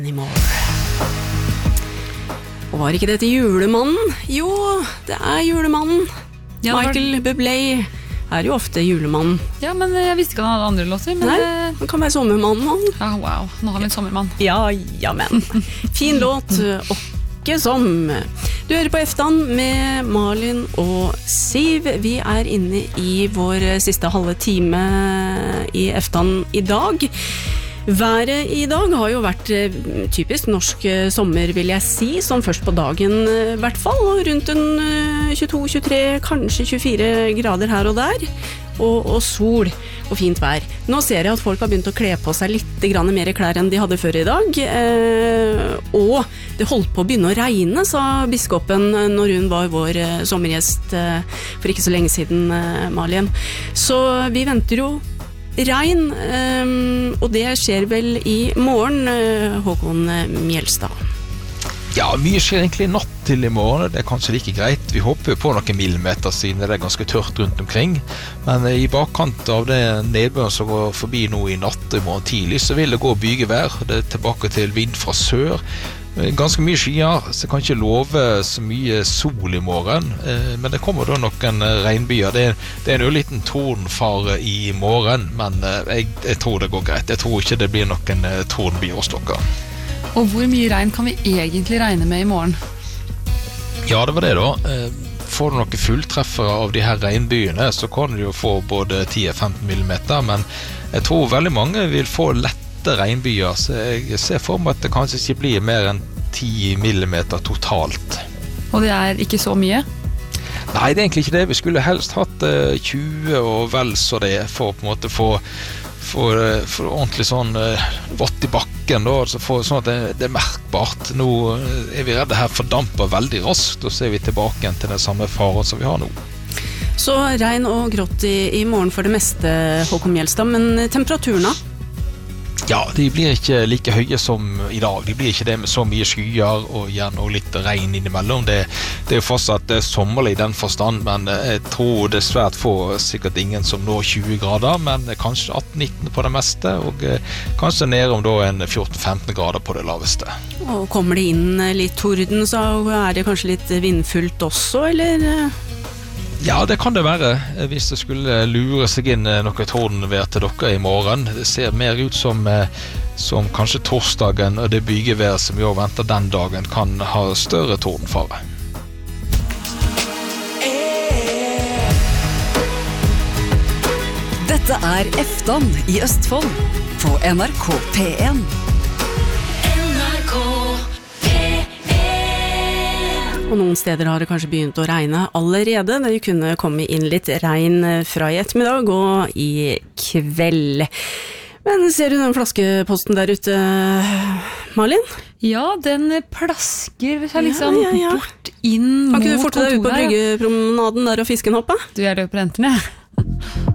Anymore. Og var ikke dette julemannen? Jo, det julemannen. Ja, Michael Bublé jo ofte julemannen. Ja, men jeg visste ikke han hadde andre låter. Men Nei, han kan være sommermannen, han. Ja, wow, nå har vi en sommermann. Ja, men. Fin låt, åkke som. Du hører på Eftan med Malin og Siv. Vi inne i vår siste halve time i Eftan i dag. Været i dag har jo vært typisk norsk sommer, vil jeg si, som først på dagen i hvert fall, og rundt en 22-23, kanskje 24 grader her og der, og sol og fint vær. Nå ser jeg at folk har begynt å kle på seg litt mer klær enn de hadde før i dag, og det holdt på å begynne å regne, sa biskopen når hun var vår sommergjest for ikke så lenge siden, Malin. Så vi venter jo regn, og det skjer vel i morgen, Håkon Mjelstad. Ja, mye skjer egentlig natt til i morgen. Det kanskje like greit. Vi håper på noen millimeter siden det ganske tørt rundt omkring. Men i bakkant av det nedbøren som går forbi nå i natt i morgen tidlig, så vil det gå bygevær. Det tilbake til vind fra sør. Ganske mye skyer, så jeg kan ikke love så mye sol i morgen, men det kommer da noen regnbyer. Det en liten tordenfare i morgen, men jeg tror det går greit. Jeg tror ikke det blir noen tordenbyer hos dere. Og hvor mye regn kan vi egentlig regne med i morgen? Ja, det var det da. Får du noen fulltreffere av de her regnbyene, så kan du jo få både 10-15 millimeter, men jeg tror veldig mange vil få lett regnbyer, så jeg ser for meg at det kanskje ikke blir mer enn 10 millimeter totalt. Og det ikke så mye? Nei, det egentlig ikke det. Vi skulle helst hatt 20 og vel så det, for å på en måte få ordentlig sånn vått i bakken da, sånn at det merkbart. Nå vi redde her fordamper veldig raskt, og så vi tilbake igjen til den samme faren som vi har nå. Så regn og grått i morgen for det meste, Håkon Mjelstad, men temperaturene? Ja, de blir ikke like høye som i dag. De blir ikke det med så mye skyer og gjerne og litt regn innimellom. Det jo fortsatt sommerlig i den forstand, men jeg tror det svært få, sikkert ingen som når 20 grader, men kanskje 18-19 på det meste, og kanskje ned om da en 14-15 grader på det laveste. Og kommer det inn litt torden, så det kanskje litt vindfullt også, eller? Ja, det kan det være, hvis det skulle lure seg inn noe tordenvær til dere i morgen. Det ser mer ut som kanskje torsdagen, og det bygevær som vi også venter den dagen kan ha større tordenfare. Dette Eftan i Østfold på NRK P1. Og noen steder har det kanskje begynt å regne allerede. Det kunne komme inn litt regn fra i ettermiddag og i kveld. Men ser du den flaskeposten der ute, Malin? Ja, den plasker liksom bort inn mot kontoret. Kan ikke du forte deg ut på bryggepromenaden der og fisken hoppe? Du løper enten,